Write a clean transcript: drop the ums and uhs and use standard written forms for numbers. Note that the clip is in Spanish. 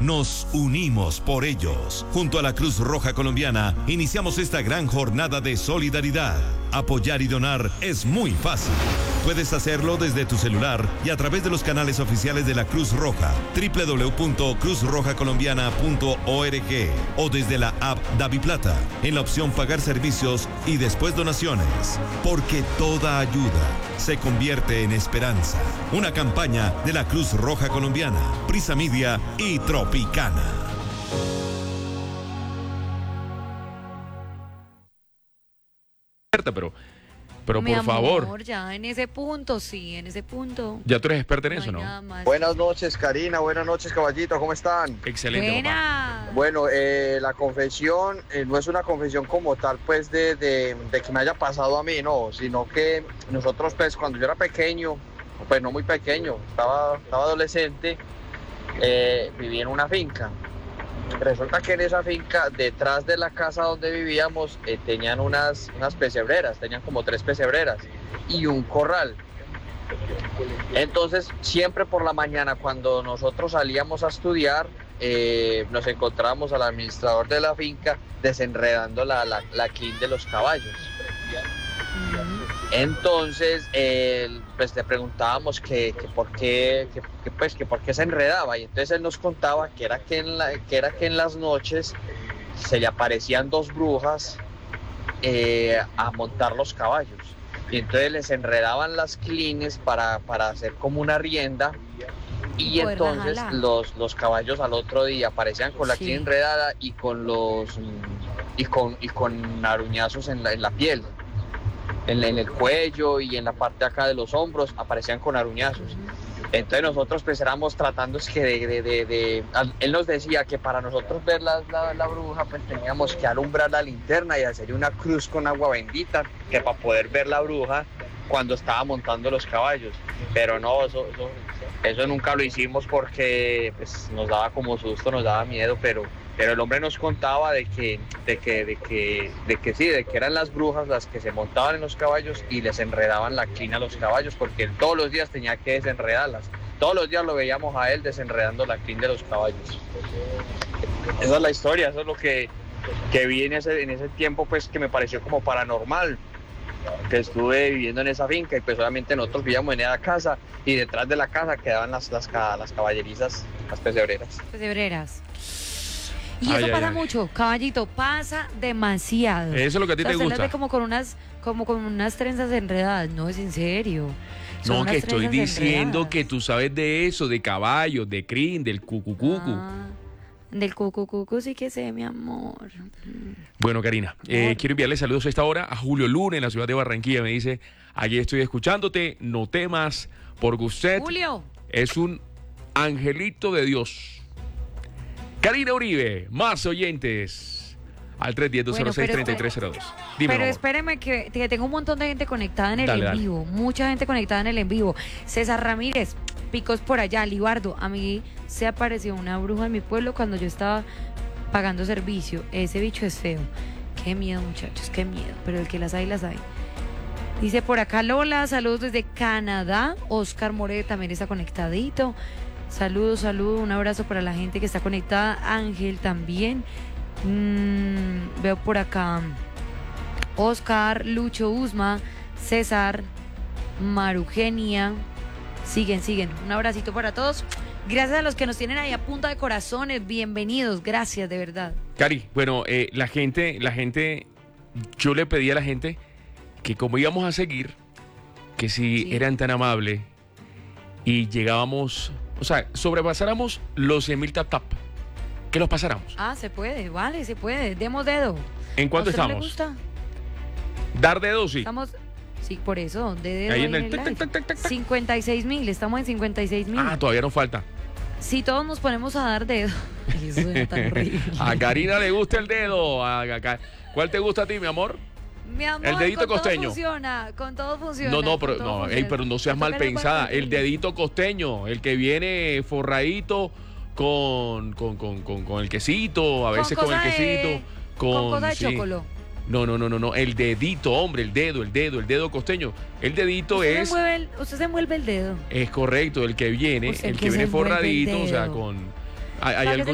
nos unimos por ellos. Junto a la Cruz Roja Colombiana, iniciamos esta gran jornada de solidaridad. Apoyar y donar es muy fácil. Puedes hacerlo desde tu celular y a través de los canales oficiales de la Cruz Roja, www.cruzrojacolombiana.org o desde la app DaviPlata, en la opción Pagar Servicios y después Donaciones. Porque toda ayuda se convierte en esperanza. Una campaña de la Cruz Roja Colombiana, Prisa Media y Tropicana. Pero Mi por favor. amor, ya en ese punto, sí, en ese punto. Ya tú eres experta en No eso, hay ¿no? nada más. Buenas noches, Karina. Buenas noches, caballito. ¿Cómo están? Excelente, papá. Buena. Bueno, la confesión no es una confesión como tal, pues, de que me haya pasado a mí, no, sino que nosotros, pues, cuando yo era pequeño, pues no muy pequeño, estaba adolescente, vivía en una finca. Resulta que en esa finca, detrás de la casa donde vivíamos, tenían unas pesebreras, tenían como 3 pesebreras y un corral. Entonces, siempre por la mañana, cuando nosotros salíamos a estudiar, nos encontrábamos al administrador de la finca desenredando la crin de los caballos. Entonces, pues le preguntábamos que por qué se enredaba, y entonces él nos contaba que era que en las noches se le aparecían 2 brujas a montar los caballos, y entonces les enredaban las clines para hacer como una rienda, y entonces los caballos al otro día aparecían con la crin enredada y con aruñazos en la piel. En el cuello y en la parte de acá de los hombros aparecían con aruñazos. Entonces nosotros pues éramos tratando él nos decía que para nosotros ver la bruja pues teníamos que alumbrar la linterna y hacer una cruz con agua bendita, que para poder ver la bruja cuando estaba montando los caballos. Pero no, eso nunca lo hicimos porque pues nos daba como susto, nos daba miedo, pero el hombre nos contaba de que eran las brujas las que se montaban en los caballos y les enredaban la crin a los caballos, porque él todos los días tenía que desenredarlas. Todos los días lo veíamos a él desenredando la crin de los caballos. Esa es la historia, eso es lo que vi en ese tiempo, pues, que me pareció como paranormal, que estuve viviendo en esa finca, y pues obviamente nosotros vivíamos en esa casa y detrás de la casa quedaban las caballerizas, las pesebreras. Y eso pasa mucho, caballito, pasa demasiado. Eso es lo que a ti te usted gusta. las ve como con unas trenzas enredadas, no es en serio. Son No, unas que estoy trenzas diciendo enredadas. que tú sabes de eso, de caballos, de crin, del cucucucu. Del cucucucu sí que sé, mi amor. Bueno, Karina, quiero enviarle saludos a esta hora a Julio Luna en la ciudad de Barranquilla. Me dice, allí estoy escuchándote, no temas, porque usted Julio. es un angelito de Dios. Karina Uribe, más oyentes al 310-206-3302. Dime, Pero amor. espéreme que tengo un montón de gente conectada en el Dale, en dale. vivo. Mucha gente conectada en el en vivo. César Ramírez, Picos por allá, Libardo. A mí se apareció una bruja en mi pueblo cuando yo estaba pagando servicio. Ese bicho es feo. Qué miedo, muchachos, qué miedo. Pero el que las hay, las hay. Dice por acá Lola, saludos desde Canadá. Oscar More también está conectadito. Saludos, un abrazo para la gente que está conectada. Ángel también. Veo por acá Oscar, Lucho Usma, César, Marugenia. Siguen. Un abracito para todos. Gracias a los que nos tienen ahí a punta de corazones. Bienvenidos, gracias, de verdad. Cari, bueno, la gente, yo le pedí a la gente que como íbamos a seguir, que si eran tan amables y llegábamos, o sea, sobrepasáramos los 100,000 tap, que los pasáramos. Ah, se puede, vale, se puede. Demos dedo. ¿En cuánto ¿A usted no le estamos? gusta? Dar dedo, sí. Estamos, sí, por eso, de dedo Ahí ahí en el live. tac, tac, tac, tac, tac. 56,000, estamos en 56,000. Ah, todavía nos falta. Si todos nos ponemos a dar dedo. Eso suena tan horrible. A Karina le gusta el dedo. ¿Cuál te gusta a ti, mi amor? Mi amor, el dedito con costeño. Todo funciona, con todo funciona. No, con pero todo no, funciona. pero no seas mal Tócale pensada. para El dedito costeño, el que viene forradito con el quesito, a veces con el quesito, con cosa de sí. chocolo. No, el dedito, hombre, el dedo costeño. El dedito es Usted se envuelve el dedo. es correcto, el que viene Usted que se envuelve el forradito, o sea, dedo. con Para que